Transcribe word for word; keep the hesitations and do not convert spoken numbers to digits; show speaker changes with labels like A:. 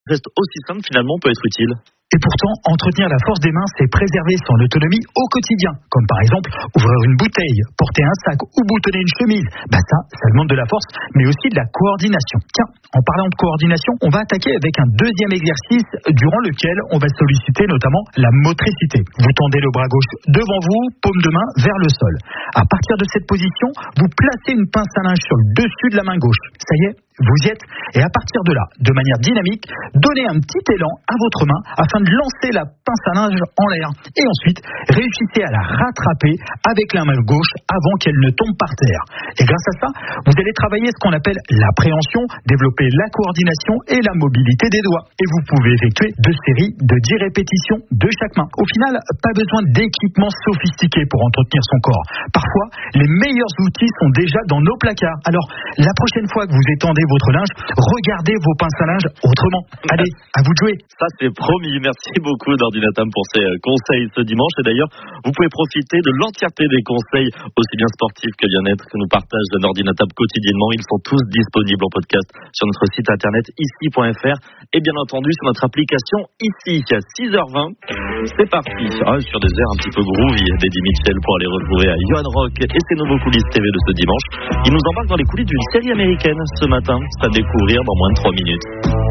A: Reste aussi simple, finalement, peut être utile.
B: Et pourtant, entretenir la force des mains, c'est préserver son autonomie au quotidien. Comme par exemple, ouvrir une bouteille, porter un sac ou boutonner une chemise. Bah ça, ça demande de la force, mais aussi de la coordination. Tiens, en parlant de coordination, on va attaquer avec un deuxième exercice durant lequel on va solliciter notamment la motricité. Vous tendez le bras gauche devant vous, paume de main vers le sol. À partir de cette position, vous placez une pince à linge sur le dessus de la main gauche. Ça y est, vous y êtes. Et à partir de là, de manière dynamique, donnez un petit élan à votre main afin de lancer la pince à linge en l'air. Et ensuite, réussissez à la rattraper avec la main gauche avant qu'elle ne tombe par terre. Et grâce à ça, vous allez travailler ce qu'on appelle l'appréhension, développer la coordination et la mobilité des doigts. Et vous pouvez effectuer deux séries de dix répétitions de chaque main. Au final, pas besoin d'équipements sophistiqués pour entretenir son corps. Parfois, les meilleurs outils sont déjà dans nos placards. Alors, la prochaine fois que vous étendez votre linge, regardez vos pinces à linge autrement. Allez, à vous de jouer.
A: Ça, c'est promis. Merci beaucoup, Nordinatam, pour ces conseils ce dimanche. Et d'ailleurs, vous pouvez profiter de l'entièreté des conseils, aussi bien sportifs que bien-être, que nous partage Nordinatam quotidiennement. Ils sont tous disponibles en podcast sur notre site internet ici point f r et bien entendu sur notre application ici. À six heures vingt, c'est parti. Ah, sur des airs un petit peu groovy d'Eddie Mitchell pour aller retrouver à Johan Rock et ses nouveaux coulisses T V de ce dimanche. Il nous embarque dans les coulisses d'une série américaine ce matin. C'est à découvrir dans moins de trois minutes.